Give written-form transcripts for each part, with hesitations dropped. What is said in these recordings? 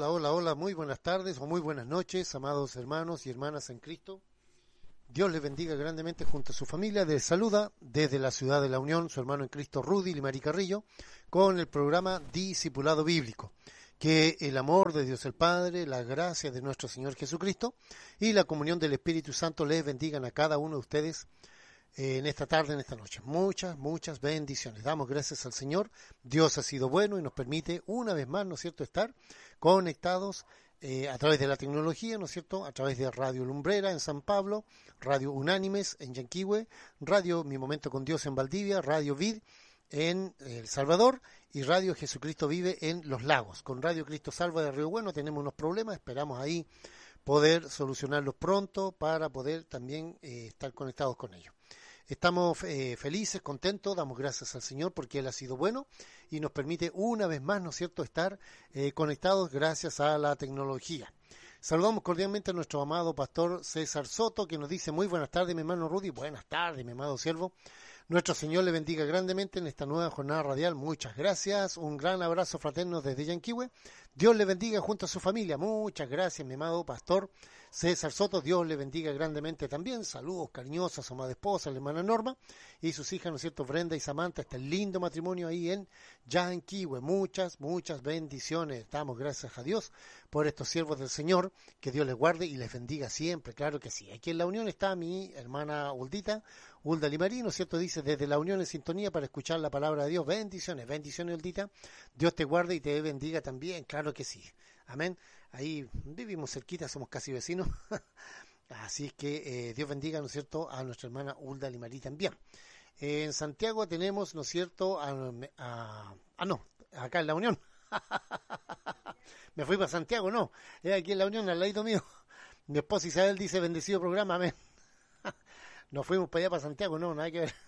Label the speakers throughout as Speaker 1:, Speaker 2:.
Speaker 1: Hola, muy buenas tardes o muy buenas noches, amados hermanos y hermanas en Cristo. Dios les bendiga grandemente junto a su familia. Les saluda desde la ciudad de La Unión su hermano en Cristo Rudy Limari Carrillo con el programa Discipulado Bíblico. Que el amor de Dios el Padre, la gracia de nuestro Señor Jesucristo y la comunión del Espíritu Santo les bendigan a cada uno de ustedes en esta tarde, en esta noche. Muchas bendiciones. Damos gracias al Señor. Dios ha sido bueno y nos permite una vez más, ¿no es cierto?, estar conectados a través de la tecnología, ¿no es cierto?, a través de Radio Lumbrera en San Pablo, Radio Unánimes en Yanquihue, Radio Mi Momento con Dios en Valdivia, Radio Vid en El Salvador y Radio Jesucristo Vive en Los Lagos. Con Radio Cristo Salva de Río Bueno tenemos unos problemas, esperamos ahí poder solucionarlos pronto para poder también estar conectados con ellos. Estamos felices, contentos, damos gracias al Señor porque Él ha sido bueno y nos permite una vez más, ¿no es cierto?, estar conectados gracias a la tecnología. Saludamos cordialmente a nuestro amado pastor César Soto, que nos dice muy buenas tardes, mi hermano Rudy. Buenas tardes, mi amado siervo. Nuestro Señor le bendiga grandemente en esta nueva jornada radial. Muchas gracias. Un gran abrazo fraterno desde Yanquihue. Dios le bendiga junto a su familia. Muchas gracias, mi amado pastor César Soto. Dios le bendiga grandemente también. Saludos cariñosos a su amada esposa, la hermana Norma, y sus hijas, ¿no es cierto?, Brenda y Samantha. Este lindo matrimonio ahí en Yanquihue. Muchas bendiciones. Damos gracias a Dios por estos siervos del Señor. Que Dios les guarde y les bendiga siempre. Claro que sí. Aquí en la unión está mi hermana Hulda Limarí, ¿no es cierto? Dice, desde la unión en sintonía para escuchar la palabra de Dios. Bendiciones, Huldita. Dios te guarde y te bendiga también, claro que sí. Amén. Ahí vivimos cerquita, somos casi vecinos. Así que Dios bendiga, ¿no es cierto?, a nuestra hermana Hulda Limarí también. En Santiago tenemos, ¿no es cierto?, acá en la unión. Me fui para Santiago, no. Es aquí en la unión, al ladito mío. Mi esposa Isabel dice, bendecido programa, amén. Nos fuimos para allá, para Santiago, no, nada que ver.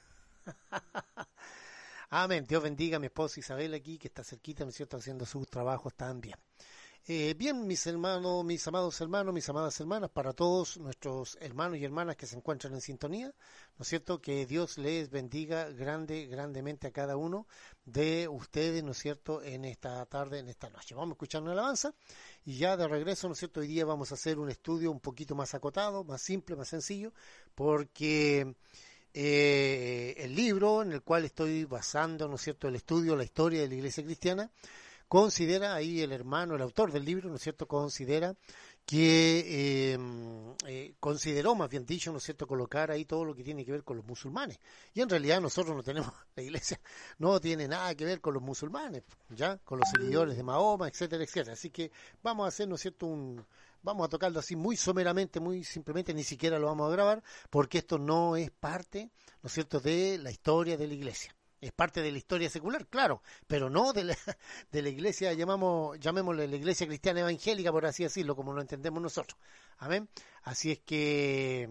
Speaker 1: Amén. Dios bendiga a mi esposa Isabel aquí, que está cerquita, ¿no es cierto?, haciendo sus trabajos también. Bien, mis hermanos, mis amados hermanos, mis amadas hermanas, para todos nuestros hermanos y hermanas que se encuentran en sintonía, ¿no es cierto?, que Dios les bendiga grandemente a cada uno de ustedes, ¿no es cierto?, en esta tarde, en esta noche. Vamos a escuchar una alabanza y ya de regreso, ¿no es cierto?, hoy día vamos a hacer un estudio un poquito más acotado, más simple, más sencillo, porque el libro en el cual estoy basando, ¿no es cierto?, el estudio, la historia de la Iglesia Cristiana, considera, ahí el autor del libro, ¿no es cierto?, considera que consideró, más bien dicho, ¿no es cierto?, colocar ahí todo lo que tiene que ver con los musulmanes. Y en realidad nosotros no tenemos, la iglesia no tiene nada que ver con los musulmanes, ya, con los seguidores de Mahoma, etcétera, etcétera. Así que vamos a hacer, ¿no es cierto?, vamos a tocarlo así muy someramente, muy simplemente, ni siquiera lo vamos a grabar, porque esto no es parte, ¿no es cierto?, de la historia de la iglesia. Es parte de la historia secular, claro, pero no de la iglesia, llamémosle la iglesia cristiana evangélica, por así decirlo, como lo entendemos nosotros. Amén. Así es que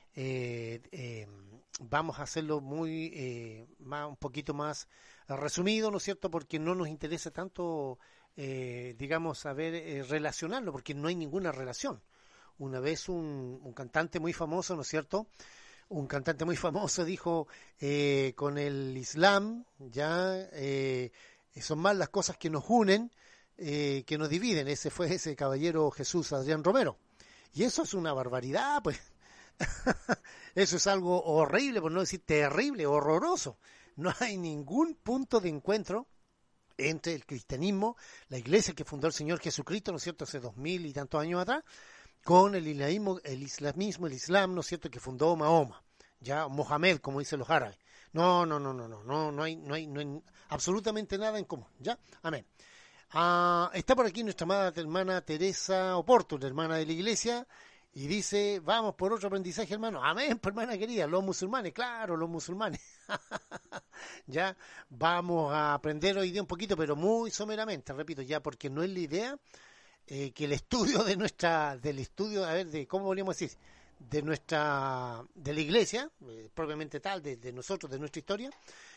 Speaker 1: vamos a hacerlo un poquito más resumido, ¿no es cierto?, porque no nos interesa tanto, relacionarlo, porque no hay ninguna relación. Una vez un cantante muy famoso, ¿no es cierto?, un cantante muy famoso dijo, con el Islam ya son más las cosas que nos unen que nos dividen. Ese fue ese caballero Jesús Adrián Romero. Y eso es una barbaridad, pues. Eso es algo horrible, por no decir terrible, horroroso. No hay ningún punto de encuentro entre el cristianismo, la iglesia que fundó el Señor Jesucristo, ¿no es cierto?, hace 2000 y tantos años atrás, con el islamismo, el Islam, ¿no es cierto?, que fundó Mahoma, ya Mohamed, como dicen los árabes. No hay absolutamente nada en común, ¿ya? Amén. Está por aquí nuestra amada hermana Teresa Oporto, la hermana de la iglesia, y dice, vamos por otro aprendizaje, hermano. Amén, pues, hermana querida, los musulmanes, claro, los musulmanes. Ya, vamos a aprender hoy día un poquito, pero muy someramente, repito, ya, porque no es la idea que el estudio ¿cómo podríamos decir?, de la iglesia, propiamente tal, de nosotros, de nuestra historia,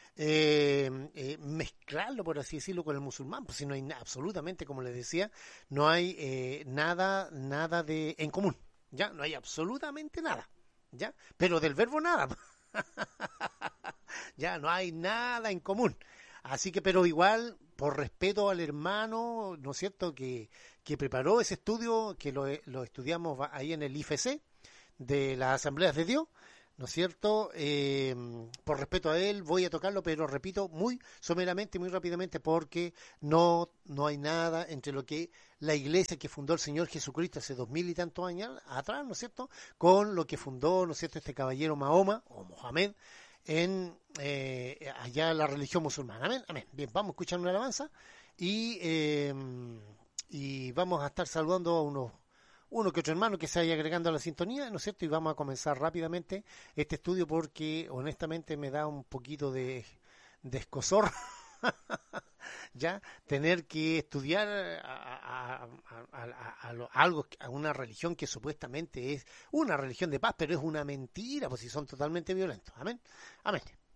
Speaker 1: mezclarlo, por así decirlo, con el musulmán, pues si no hay absolutamente, como les decía, no hay nada en común, ya, no hay absolutamente nada, ya, pero del verbo nada, ya no hay nada en común. Así que, pero igual por respeto al hermano, ¿no es cierto?, que preparó ese estudio, que lo estudiamos ahí en el IFC de las Asambleas de Dios, ¿no es cierto? Por respeto a él voy a tocarlo, pero repito, muy someramente, muy rápidamente, porque no hay nada entre lo que la iglesia que fundó el Señor Jesucristo hace 2000 y tantos años atrás, ¿no es cierto?, con lo que fundó, ¿no es cierto?, este caballero Mahoma, o Mohamed, en allá la religión musulmana. Amén, amén. Bien, vamos a escuchar una alabanza y vamos a estar saludando a uno que otro hermano que se vaya agregando a la sintonía, ¿no es cierto? Y vamos a comenzar rápidamente este estudio porque honestamente me da un poquito de escozor ya tener que estudiar a una religión que supuestamente es una religión de paz, pero es una mentira, pues si son totalmente violentos. Amén, amén.